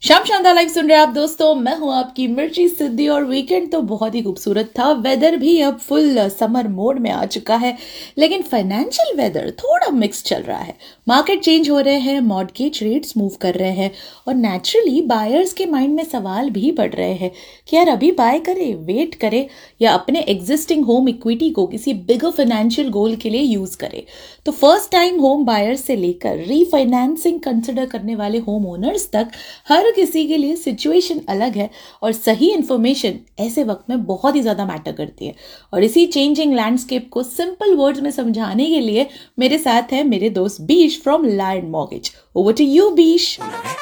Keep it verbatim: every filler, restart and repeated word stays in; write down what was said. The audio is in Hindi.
शाम शानदार लाइव सुन रहे हैं आप दोस्तों। मैं हूं आपकी मिर्ची सिद्धि और वीकेंड तो बहुत ही खूबसूरत था। वेदर भी अब फुल समर मोड में आ चुका है, लेकिन फाइनेंशियल वेदर थोड़ा मिक्स चल रहा है। मार्केट चेंज हो रहे हैं, मॉर्गेज रेट्स मूव कर रहे हैं और नेचुरली बायर्स के माइंड में सवाल भी बढ़ रहे हैं कि यार अभी बाय करे, वेट करे या अपने एग्जिस्टिंग होम इक्विटी को किसी बिगर फाइनेंशियल गोल के लिए यूज करे। तो फर्स्ट टाइम होम बायर्स से लेकर रीफाइनेंसिंग कंसिडर करने वाले होम ओनर्स तक हर किसी के लिए सिचुएशन अलग है और सही इंफॉर्मेशन ऐसे वक्त में बहुत ही ज्यादा मैटर करती है। और इसी चेंजिंग लैंडस्केप को सिंपल वर्ड्स में समझाने के लिए मेरे साथ है मेरे दोस्त बीश from lion mortgage. Over to you बीश।